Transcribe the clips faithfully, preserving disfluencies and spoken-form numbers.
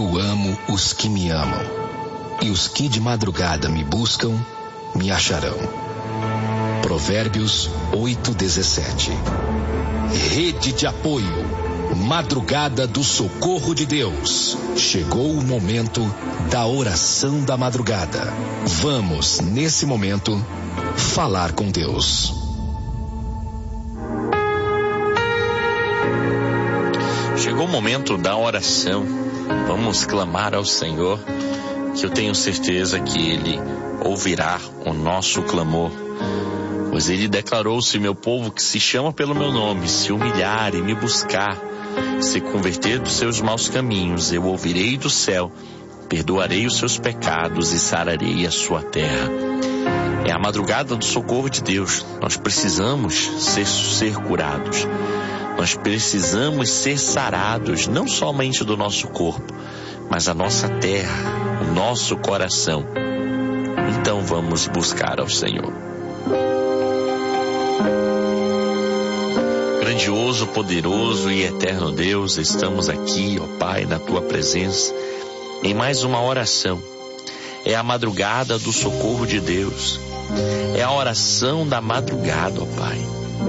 Eu amo os que me amam, e os que de madrugada me buscam, me acharão. Provérbios oito, dezessete. Rede de apoio. Madrugada do Socorro de Deus. Chegou o momento da oração da madrugada. Vamos, nesse momento, falar com Deus. Chegou o momento da oração. Vamos clamar ao Senhor, que eu tenho certeza que Ele ouvirá o nosso clamor. Pois Ele declarou: se meu povo que se chama pelo meu nome se humilhar e me buscar, se converter dos seus maus caminhos, eu ouvirei do céu, perdoarei os seus pecados e sararei a sua terra. É a madrugada do socorro de Deus. Nós precisamos ser, ser curados. Nós precisamos ser sarados, não somente do nosso corpo, mas a nossa terra, o nosso coração. Então vamos buscar ao Senhor. Grandioso, poderoso e eterno Deus, estamos aqui, ó Pai, na Tua presença, em mais uma oração. É a madrugada do socorro de Deus. É a oração da madrugada, ó Pai.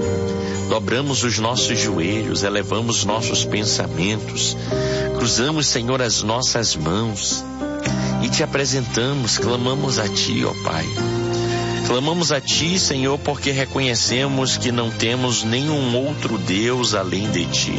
Dobramos os nossos joelhos, elevamos nossos pensamentos, cruzamos, Senhor, as nossas mãos e Te apresentamos, clamamos a Ti, ó Pai. Clamamos a Ti, Senhor, porque reconhecemos que não temos nenhum outro Deus além de Ti.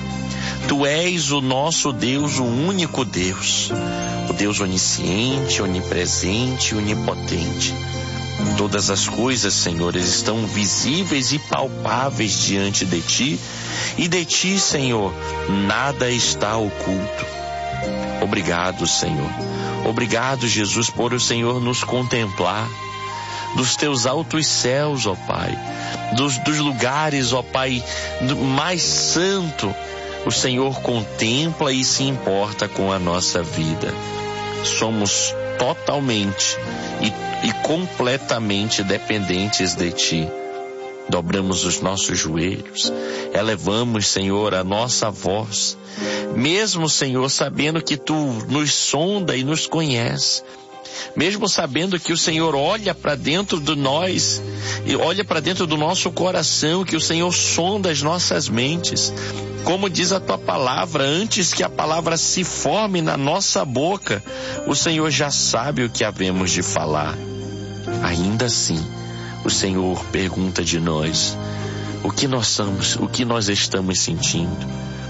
Tu és o nosso Deus, o único Deus, o Deus onisciente, onipresente, onipotente. Todas as coisas, Senhor, estão visíveis e palpáveis diante de Ti, e de Ti, Senhor, nada está oculto. Obrigado, Senhor. Obrigado, Jesus, por o Senhor nos contemplar dos Teus altos céus, ó Pai, dos, dos lugares, ó Pai, do mais santo. O Senhor contempla e se importa com a nossa vida. Somos totalmente e, e completamente dependentes de Ti. Dobramos os nossos joelhos, elevamos, Senhor, a nossa voz, mesmo, Senhor, sabendo que Tu nos sonda e nos conhece, mesmo sabendo que o Senhor olha para dentro de nós e olha para dentro do nosso coração, que o Senhor sonda as nossas mentes. Como diz a Tua palavra, antes que a palavra se forme na nossa boca, o Senhor já sabe o que havemos de falar. Ainda assim, o Senhor pergunta de nós o que nós somos, o que nós estamos sentindo,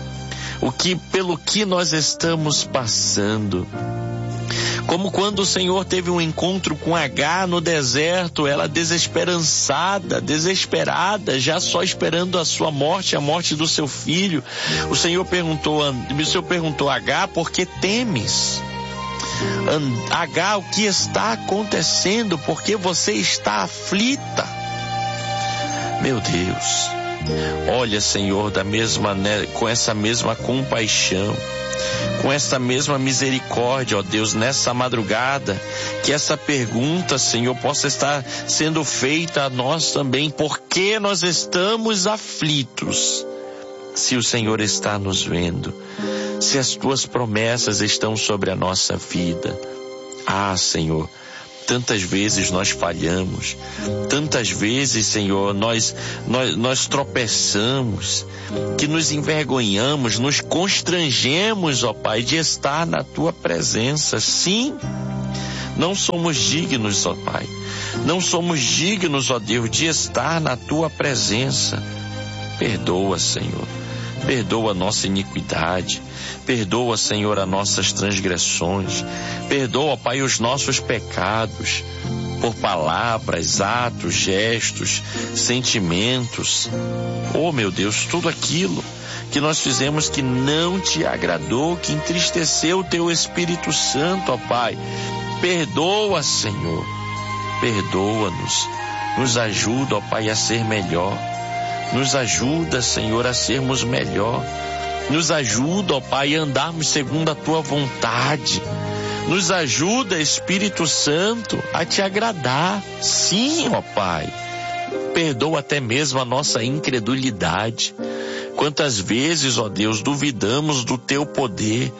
o que, pelo que nós estamos passando. Como quando o Senhor teve um encontro com Agar no deserto, ela desesperançada, desesperada, já só esperando a sua morte, a morte do seu filho. O Senhor perguntou, o Senhor perguntou a Agar: por que temes? Agar, o que está acontecendo? Por que você está aflita? Meu Deus, olha, Senhor, da mesma, né, com essa mesma compaixão, com essa mesma misericórdia, ó Deus, nessa madrugada, que essa pergunta, Senhor, possa estar sendo feita a nós também. Por que nós estamos aflitos? Se o Senhor está nos vendo, se as Tuas promessas estão sobre a nossa vida. Ah, Senhor, tantas vezes nós falhamos, tantas vezes, Senhor, nós, nós, nós tropeçamos, que nos envergonhamos, nos constrangemos, ó Pai, de estar na Tua presença. Sim, não somos dignos, ó Pai, não somos dignos, ó Deus, de estar na Tua presença. Perdoa, Senhor. Perdoa a nossa iniquidade, perdoa, Senhor, as nossas transgressões, perdoa, Pai, os nossos pecados, por palavras, atos, gestos, sentimentos. Oh, meu Deus, tudo aquilo que nós fizemos que não Te agradou, que entristeceu o Teu Espírito Santo, ó Pai. Perdoa, Senhor, perdoa-nos, nos ajuda, ó Pai, a ser melhor. Nos ajuda, Senhor, a sermos melhor. Nos ajuda, ó Pai, a andarmos segundo a Tua vontade. Nos ajuda, Espírito Santo, a Te agradar. Sim, ó Pai. Perdoa até mesmo a nossa incredulidade. Quantas vezes, ó Deus, duvidamos do Teu poder.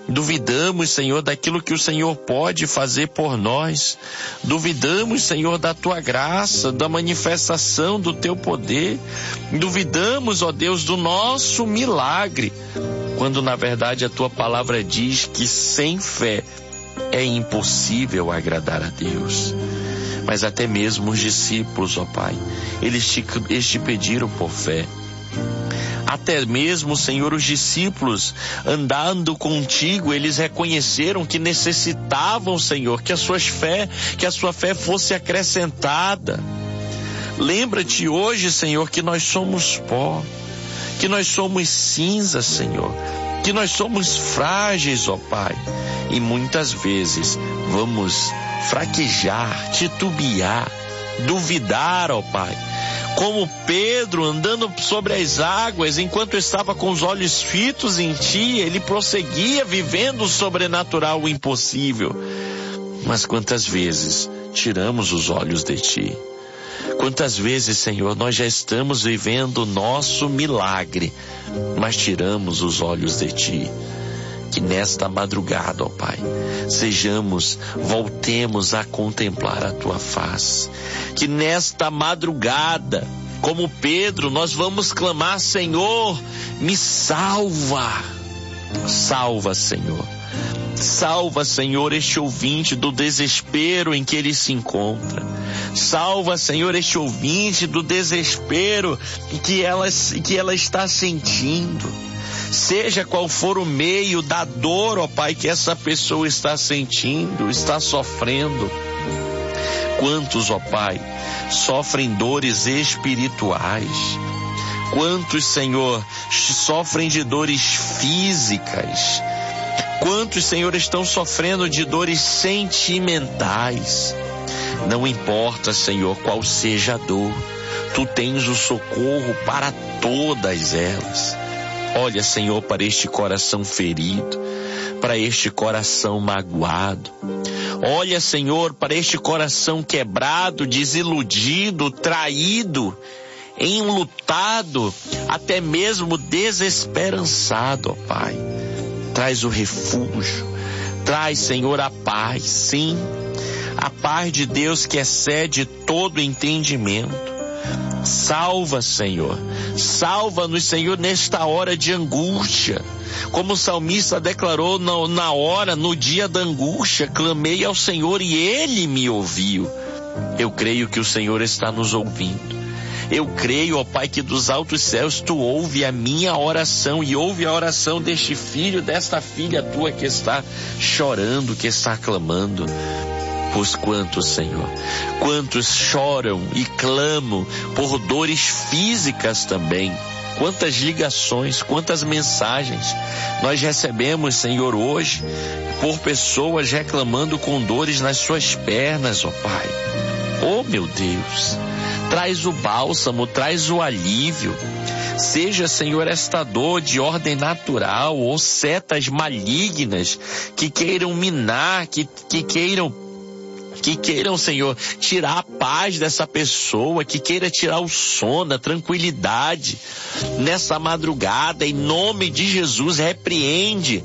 Duvidamos, Senhor, daquilo que o Senhor pode fazer por nós. Duvidamos, Senhor, da Tua graça, da manifestação do Teu poder. Duvidamos, ó Deus, do nosso milagre, quando na verdade a Tua palavra diz que sem fé é impossível agradar a Deus. Mas até mesmo os discípulos, ó Pai, eles te, eles te pediram por fé. Até mesmo, Senhor, os discípulos andando contigo, eles reconheceram que necessitavam, Senhor, que a sua fé, que a sua fé fosse acrescentada. Lembra-te hoje, Senhor, que nós somos pó, que nós somos cinza, Senhor, que nós somos frágeis, ó Pai, e muitas vezes vamos fraquejar, titubear, duvidar, ó Pai. Como Pedro andando sobre as águas, enquanto estava com os olhos fitos em Ti, ele prosseguia vivendo o sobrenatural, o impossível. Mas quantas vezes tiramos os olhos de Ti? Quantas vezes, Senhor, nós já estamos vivendo o nosso milagre, mas tiramos os olhos de Ti? Que nesta madrugada, ó Pai, sejamos, voltemos a contemplar a Tua face. Que nesta madrugada, como Pedro, nós vamos clamar: Senhor, me salva. Salva, Senhor. Salva, Senhor, este ouvinte do desespero em que ele se encontra. Salva, Senhor, este ouvinte do desespero que ela, que ela está sentindo. Seja qual for o meio da dor, ó Pai, que essa pessoa está sentindo, está sofrendo. Quantos, ó Pai, sofrem dores espirituais? Quantos, Senhor, sofrem de dores físicas? Quantos, Senhor, estão sofrendo de dores sentimentais? Não importa, Senhor, qual seja a dor, Tu tens o socorro para todas elas. Olha, Senhor, para este coração ferido, para este coração magoado. Olha, Senhor, para este coração quebrado, desiludido, traído, enlutado, até mesmo desesperançado, ó Pai. Traz o refúgio, traz, Senhor, a paz, sim, a paz de Deus que excede todo entendimento. Salva, Senhor, salva-nos, Senhor, nesta hora de angústia. Como o salmista declarou na, na hora, no dia da angústia, clamei ao Senhor e Ele me ouviu. Eu creio que o Senhor está nos ouvindo. Eu creio, ó Pai, que dos altos céus Tu ouve a minha oração e ouve a oração deste filho, desta filha Tua que está chorando, que está clamando. Pois quantos, Senhor, quantos choram e clamam por dores físicas também. Quantas ligações, quantas mensagens nós recebemos, Senhor, hoje, por pessoas reclamando com dores nas suas pernas, ó Pai. Oh, meu Deus, traz o bálsamo, traz o alívio. Seja, Senhor, esta dor de ordem natural ou setas malignas que queiram minar, que, que queiram que queiram, Senhor, tirar a paz dessa pessoa, que queira tirar o sono, a tranquilidade. Nessa madrugada, em nome de Jesus, repreende.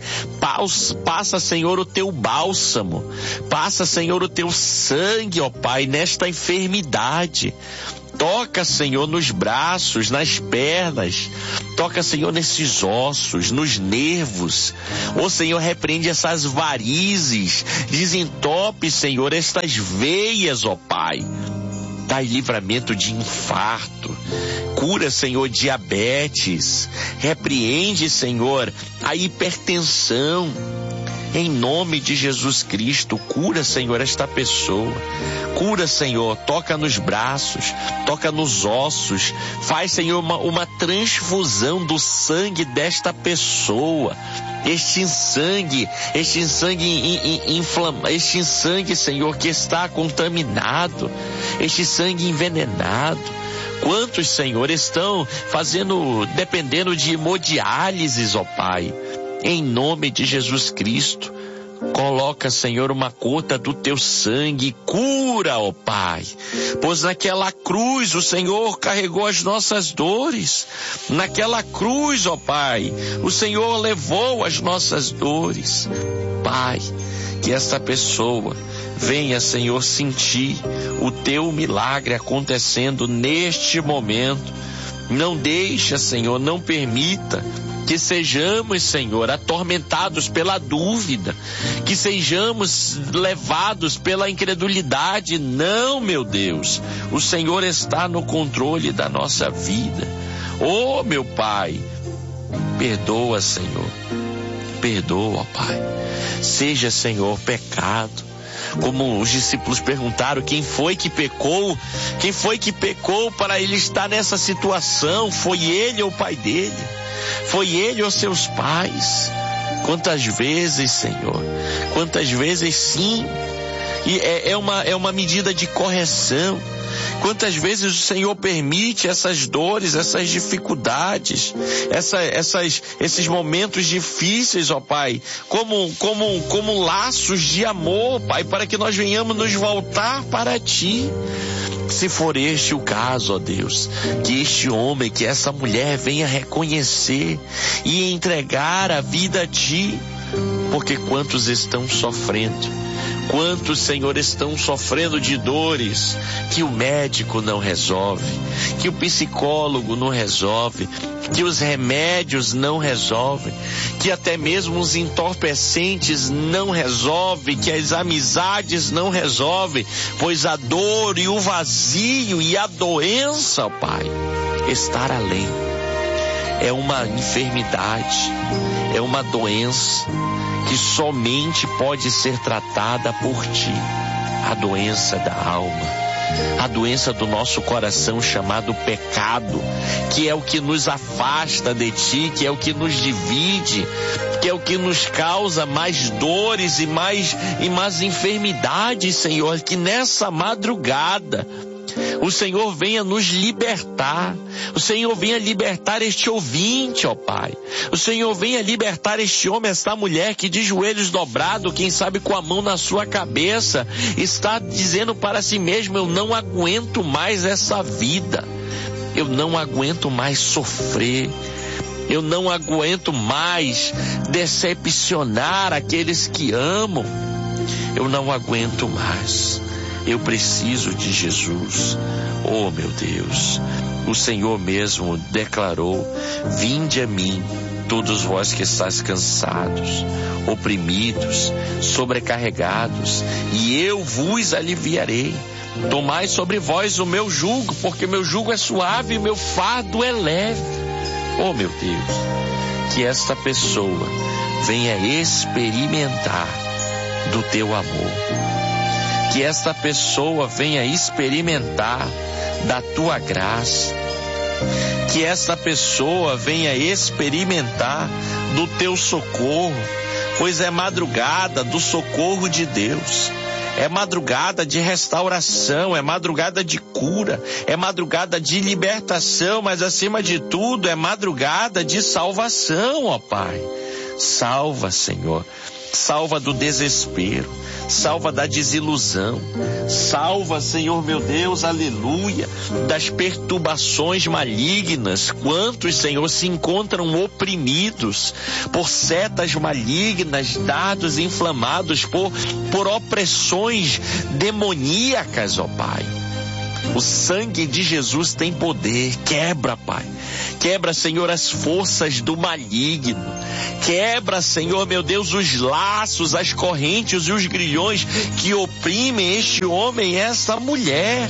Passa, Senhor, o Teu bálsamo. Passa, Senhor, o Teu sangue, ó Pai, nesta enfermidade. Toca, Senhor, nos braços, nas pernas. Toca, Senhor, nesses ossos, nos nervos. Ô, Senhor, repreende essas varizes. Desentope, Senhor, estas veias, ó Pai. Dai livramento de infarto. Cura, Senhor, diabetes. Repreende, Senhor, a hipertensão. Em nome de Jesus Cristo, cura, Senhor, esta pessoa. Cura, Senhor, toca nos braços, toca nos ossos. Faz, Senhor, uma, uma transfusão do sangue desta pessoa. Este sangue, este sangue inflamado, este sangue, Senhor, que está contaminado, este sangue envenenado. Quantos, Senhor, estão fazendo, dependendo de hemodiálise, ó Pai. Em nome de Jesus Cristo, Coloca, Senhor, uma gota do teu sangue e cura, ó Pai. Pois naquela cruz o Senhor carregou as nossas dores. Naquela cruz, ó Pai, o Senhor levou as nossas dores. Pai, que esta pessoa venha, Senhor, sentir o teu milagre acontecendo neste momento. Não deixa, Senhor, não permita que sejamos, Senhor, atormentados pela dúvida, que sejamos levados pela incredulidade. Não, meu Deus, o Senhor está no controle da nossa vida. Oh, meu Pai, perdoa, Senhor, perdoa, Pai. Seja, Senhor, pecado. Como os discípulos perguntaram, quem foi que pecou? Quem foi que pecou para ele estar nessa situação? Foi ele ou o pai dele? Foi ele ou seus pais? Quantas vezes, Senhor? Quantas vezes sim? E é, é, uma, é uma medida de correção. Quantas vezes o Senhor permite essas dores, essas dificuldades, essa, essas, esses momentos difíceis, ó Pai, como, como, como laços de amor, Pai, para que nós venhamos nos voltar para Ti. Se for este o caso, ó Deus, que este homem, que essa mulher venha reconhecer e entregar a vida a Ti, porque quantos estão sofrendo, quantos, Senhor, estão sofrendo de dores que o médico não resolve, que o psicólogo não resolve, que os remédios não resolvem, que até mesmo os entorpecentes não resolvem, que as amizades não resolvem, pois a dor e o vazio e a doença, Pai, estar além. É uma enfermidade, é uma doença que somente pode ser tratada por Ti. A doença da alma, a doença do nosso coração chamado pecado, que é o que nos afasta de Ti, que é o que nos divide, que é o que nos causa mais dores e mais, e mais enfermidades, Senhor, que nessa madrugada o Senhor venha nos libertar. O Senhor venha libertar este ouvinte, ó Pai. O Senhor venha libertar este homem, esta mulher que de joelhos dobrados, quem sabe com a mão na sua cabeça, está dizendo para si mesmo: eu não aguento mais essa vida. Eu não aguento mais sofrer. Eu não aguento mais decepcionar aqueles que amam. Eu não aguento mais. Eu preciso de Jesus. Oh, meu Deus, o Senhor mesmo declarou: vinde a mim, todos vós que estáis cansados, oprimidos, sobrecarregados, e eu vos aliviarei. Tomai sobre vós o meu jugo, porque meu jugo é suave e meu fardo é leve. Oh, meu Deus, que esta pessoa venha experimentar do teu amor. Que esta pessoa venha experimentar da tua graça. Que esta pessoa venha experimentar do teu socorro, pois é madrugada do socorro de Deus. É madrugada de restauração, é madrugada de cura, é madrugada de libertação, mas acima de tudo é madrugada de salvação, ó Pai. Salva, Senhor. Salva do desespero, salva da desilusão, salva, Senhor meu Deus, aleluia, das perturbações malignas. Quantos, Senhor, se encontram oprimidos por setas malignas, dados inflamados por, por opressões demoníacas, ó Pai. O sangue de Jesus tem poder. Quebra, Pai. Quebra, Senhor, as forças do maligno. Quebra, Senhor, meu Deus, os laços, as correntes e os grilhões que oprimem este homem e essa mulher.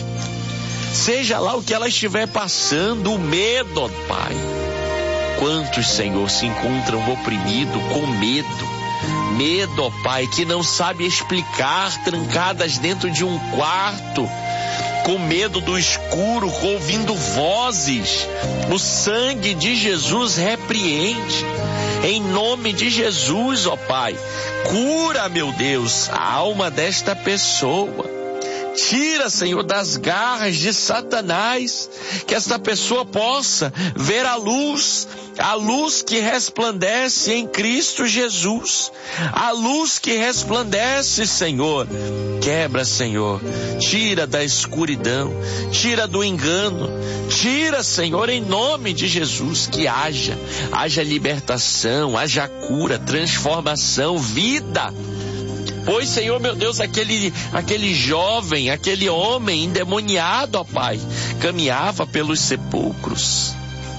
Seja lá o que ela estiver passando, o medo, ó Pai. Quantos, Senhor, se encontram oprimidos com medo? Medo, ó Pai, que não sabe explicar, trancadas dentro de um quarto, com medo do escuro, ouvindo vozes. O sangue de Jesus repreende. Em nome de Jesus, ó Pai, cura, meu Deus, a alma desta pessoa. Tira, Senhor, das garras de Satanás, que esta pessoa possa ver a luz, a luz que resplandece em Cristo Jesus, a luz que resplandece, Senhor. Quebra, Senhor, tira da escuridão, tira do engano, tira, Senhor, em nome de Jesus, que haja, haja libertação, haja cura, transformação, vida. Pois, Senhor, meu Deus, aquele, aquele jovem, aquele homem endemoniado, ó Pai, caminhava pelos sepulcros.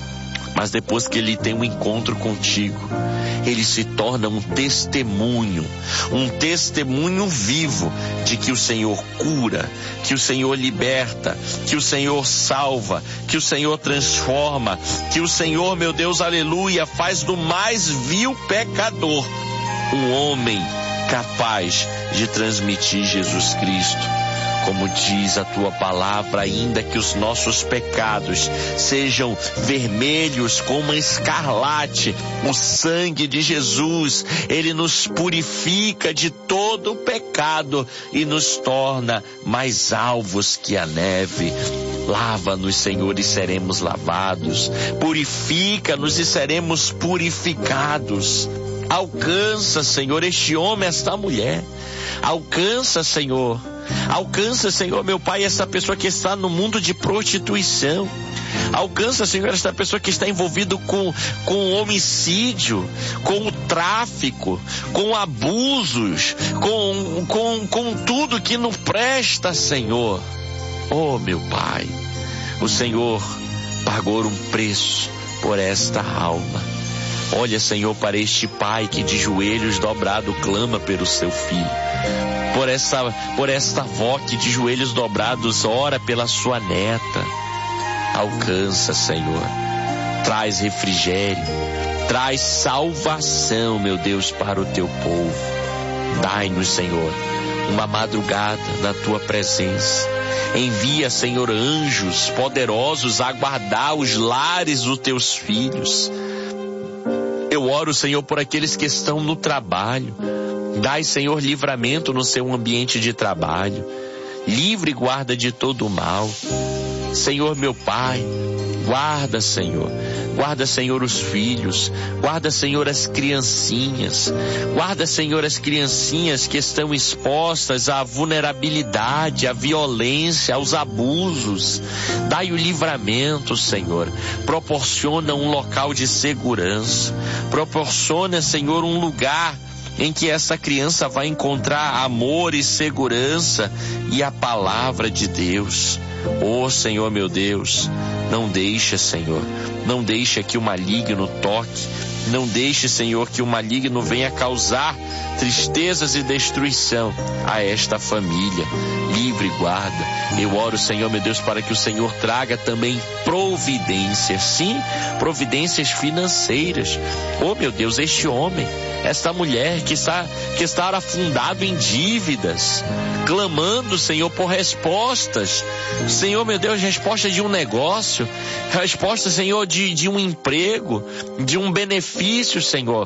Mas depois que ele tem um encontro contigo, ele se torna um testemunho, um testemunho vivo de que o Senhor cura, que o Senhor liberta, que o Senhor salva, que o Senhor transforma, que o Senhor, meu Deus, aleluia, faz do mais vil pecador um homem capaz de transmitir Jesus Cristo. Como diz a tua palavra, ainda que os nossos pecados sejam vermelhos como escarlate, o sangue de Jesus, ele nos purifica de todo o pecado e nos torna mais alvos que a neve. Lava-nos, Senhor, e seremos lavados. Purifica-nos e seremos purificados. Alcança, Senhor, este homem, esta mulher. Alcança, Senhor. Alcança, Senhor, meu Pai, essa pessoa que está no mundo de prostituição. Alcança, Senhor, esta pessoa que está envolvida com, com homicídio, com o tráfico, com abusos, com, com, com tudo que não presta, Senhor. Oh, meu Pai, o Senhor pagou um preço por esta alma. Olha, Senhor, para este pai que de joelhos dobrado clama pelo seu filho. Por essa, por esta avó que de joelhos dobrados ora pela sua neta. Alcança, Senhor. Traz refrigério. Traz salvação, meu Deus, para o teu povo. Dai-nos, Senhor, uma madrugada na tua presença. Envia, Senhor, anjos poderosos a guardar os lares dos teus filhos. Eu oro, Senhor, por aqueles que estão no trabalho. Dai, Senhor, livramento no seu ambiente de trabalho. Livre e guarda de todo o mal. Senhor, meu Pai, guarda, Senhor. Guarda, Senhor, os filhos. Guarda, Senhor, as criancinhas. Guarda, Senhor, as criancinhas que estão expostas à vulnerabilidade, à violência, aos abusos. Dai o livramento, Senhor. Proporciona um local de segurança. Proporciona, Senhor, um lugar em que essa criança vai encontrar amor e segurança e a palavra de Deus. Oh, Senhor, meu Deus, não deixa, Senhor, não deixa que o maligno toque, não deixe, Senhor, que o maligno venha causar tristezas e destruição a esta família. Livre e guarda. Eu oro, Senhor, meu Deus, para que o Senhor traga também providências, sim, providências financeiras. Oh, meu Deus, este homem, esta mulher que está, que está afundado em dívidas, clamando, Senhor, por respostas. Senhor, meu Deus, resposta de um negócio, resposta, Senhor, de, de um emprego, de um benefício, Senhor.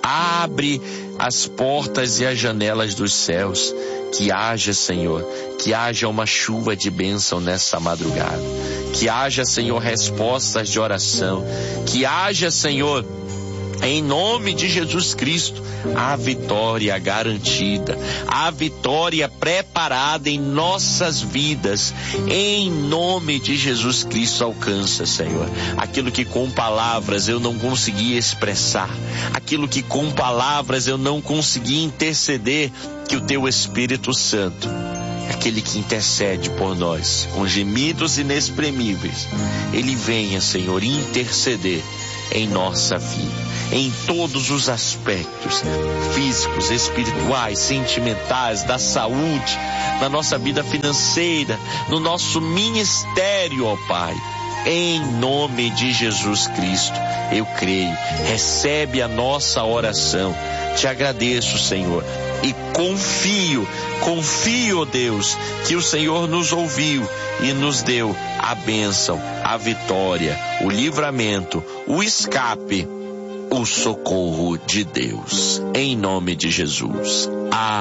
Abre as portas e as janelas dos céus, que haja, Senhor, que haja uma chuva de bênção nessa madrugada, que haja, Senhor, respostas de oração, que haja, Senhor, em nome de Jesus Cristo, a vitória garantida, a vitória preparada em nossas vidas. Em nome de Jesus Cristo, alcança, Senhor, aquilo que com palavras eu não consegui expressar, aquilo que com palavras eu não consegui interceder, que o teu Espírito Santo, aquele que intercede por nós com gemidos inexprimíveis, ele venha, Senhor, interceder em nossa vida, em todos os aspectos físicos, espirituais, sentimentais, da saúde, na nossa vida financeira, no nosso ministério, ó Pai. Em nome de Jesus Cristo, eu creio. Recebe a nossa oração. Te agradeço, Senhor, e confio, confio, ó Deus, que o Senhor nos ouviu e nos deu a bênção, a vitória, o livramento, o escape, o socorro de Deus. Em nome de Jesus. Amém.